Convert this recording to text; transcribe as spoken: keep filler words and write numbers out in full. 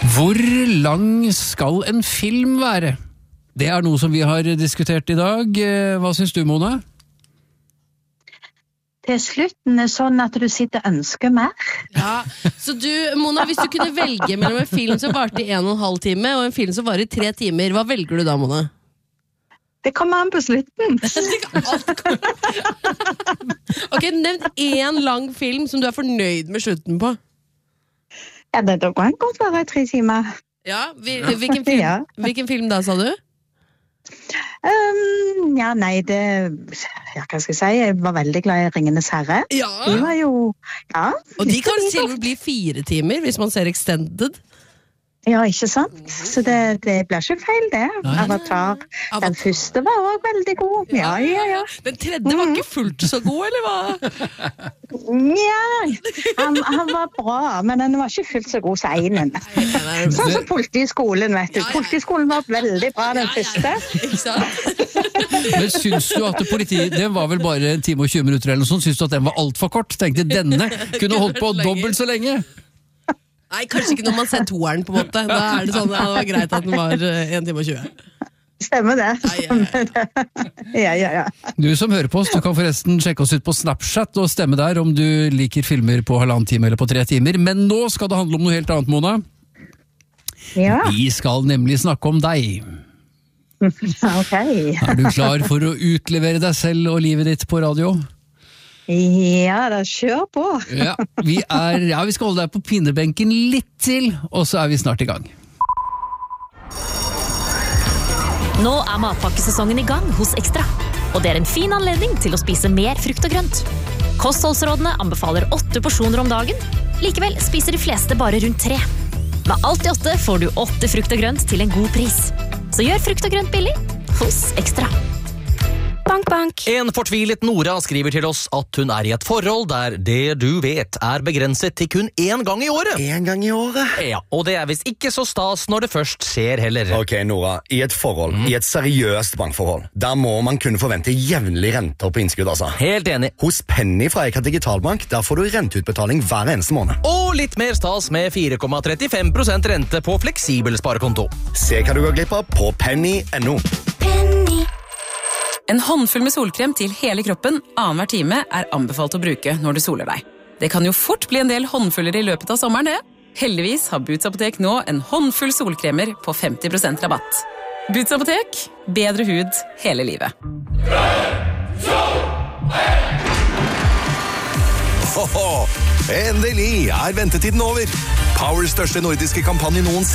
Hvor lang skal en film være? Det er noe som vi har diskutert i dag. Hva synes du, Mona? Til slutten er sånn at du sitter og ønsker mer. Ja, så du, Mona, hvis du kunne velge mellom en film som varte i en og en halv time og en film som varer i tre timer, hva velger du da, Mona? Det kommer an på slutten. Ok, nevn en lang film som du er fornøyd med slutten på. Ja, det da kan godt være tre timer. Ja, hvilken film, Ja. hvilken film da, sa du? Um, ja, nei, det... Ja, hva skal jeg si? Jeg var veldig glad i Ringenes Herre. Ja, De var jo... Ja. og de kan selv bli fire timer hvis man ser extended. Ja, ikke sant? Så det, det blir ikke feil, det. Avatar. Den første var også veldig god. Ja, ja, ja. Den tredje var ikke fullt så god, eller hva? Ja, han, han var bra, men den var ikke fullt så god som enen. Sånn som politiskolen, vet du. Politiskolen var veldig bra, den første. Ikke sant? Men syns du at politi, den var vel bare en time og tjue minutter eller noe sånt, syns du at den var alt for kort? Tenkte denne kunne holdt på dobbelt så lenge. Nei, kanskje ikke når man ser toeren på en måte. Da er det sånn, ja, det var greit at den var en time og tjue. Stemmer det. Stemmer det. Ja, ja, ja. Du som hører på oss, du kan forresten sjekke oss ut på Snapchat og stemme der om du liker filmer på halvannen time eller på tre timer. Men nå skal det handle om noe helt annet, Mona. Ja. Vi skal nemlig snakke om deg. Ok. Er du klar for å utlevere deg selv og livet ditt på radio? Ja, da kjør på. Ja, vi, er, ja, vi skal holde deg på pinnebenken litt til, og så er vi snart i gang. Nå er matpakkesesongen i gang hos Ekstra, og det er en fin anledning til å spise mer frukt og grønt. Kostholdsrådene anbefaler åtte porsjoner om dagen, likevel spiser de fleste bare rundt tre. Med alt i åtte får du åtte frukt og grønt til en god pris. Så gjør frukt og grønt billig hos Ekstra. Bank, bank. En fortvilet Nora skriver til oss at hun er i et forhold der det du vet er begrenset til kun én gang i året. En gang i året? Ja, og det er visst ikke så stas når det først skjer heller. Ok, Nora, i et forhold, mm. i et seriøst bankforhold, der må man kunne forvente jevnlig renter på innskudd, altså. Helt enig. Hos Penny fra Eika Digitalbank, der får du renteutbetaling hver eneste måned. Og litt mer stas med fire komma trettifem prosent rente på fleksibel sparekonto. Se hva du går glipp av på penny punktum no. Penny. En håndfull med solkrem til hele kroppen annenhver time er anbefalt å bruke når du soler deg. Det kan jo fort bli en del håndfuller i løpet av sommeren, det. Heldigvis har Boots Apotek nå en håndfull solkremer på femti prosent rabatt. Boots Apotek, bedre hud hele livet. Hoho! Endelig er ventetiden over. Powers største nordiske kampanje noensinne